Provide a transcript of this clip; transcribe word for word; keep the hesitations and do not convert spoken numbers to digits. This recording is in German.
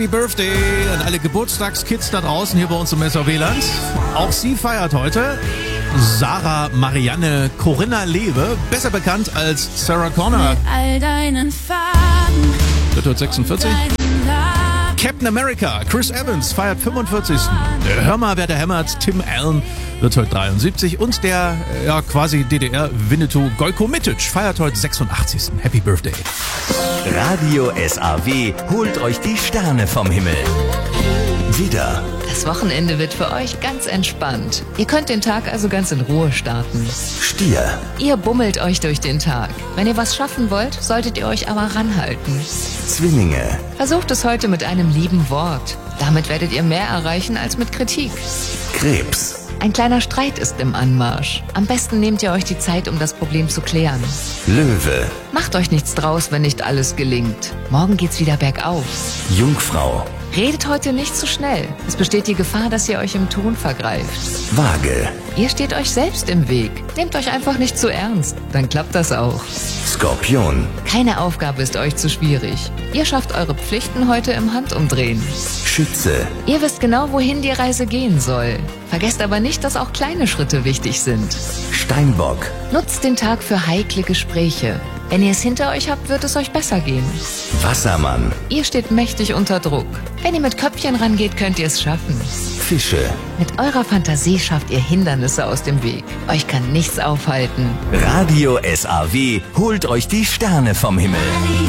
Happy Birthday an alle Geburtstagskids da draußen hier bei uns im S A W-Land. Auch sie feiert heute. Sarah Marianne Corinna Lewe, besser bekannt als Sarah Connor. Mit all deinen Farben. Wird heute sechsundvierzig. Captain America, Chris Evans feiert fünfundvierzigsten. Hör mal, wer da hämmert, Tim Allen wird heute dreiundsiebzig. Und der ja, quasi D D R-Winnetou Gojko Mitic feiert heute sechsundachtzigsten. Happy Birthday. Radio S A W holt euch die Sterne vom Himmel. Wieder. Das Wochenende wird für euch ganz entspannt. Ihr könnt den Tag also ganz in Ruhe starten. Stier. Ihr bummelt euch durch den Tag. Wenn ihr was schaffen wollt, solltet ihr euch aber ranhalten. Zwillinge. Versucht es heute mit einem lieben Wort. Damit werdet ihr mehr erreichen als mit Kritik. Krebs. Ein kleiner Streit ist im Anmarsch. Am besten nehmt ihr euch die Zeit, um das Problem zu klären. Löwe. Macht euch nichts draus, wenn nicht alles gelingt. Morgen geht's wieder bergauf. Jungfrau. Redet heute nicht zu schnell. Es besteht die Gefahr, dass ihr euch im Ton vergreift. Waage. Ihr steht euch selbst im Weg. Nehmt euch einfach nicht zu ernst. Dann klappt das auch. Skorpion. Keine Aufgabe ist euch zu schwierig. Ihr schafft eure Pflichten heute im Handumdrehen. Schütze. Ihr wisst genau, wohin die Reise gehen soll. Vergesst aber nicht, dass auch kleine Schritte wichtig sind. Steinbock. Nutzt den Tag für heikle Gespräche. Wenn ihr es hinter euch habt, wird es euch besser gehen. Wassermann. Ihr steht mächtig unter Druck. Wenn ihr mit Köpfchen rangeht, könnt ihr es schaffen. Fische. Mit eurer Fantasie schafft ihr Hindernisse aus dem Weg. Euch kann nichts aufhalten. Radio S A W holt euch die Sterne vom Himmel.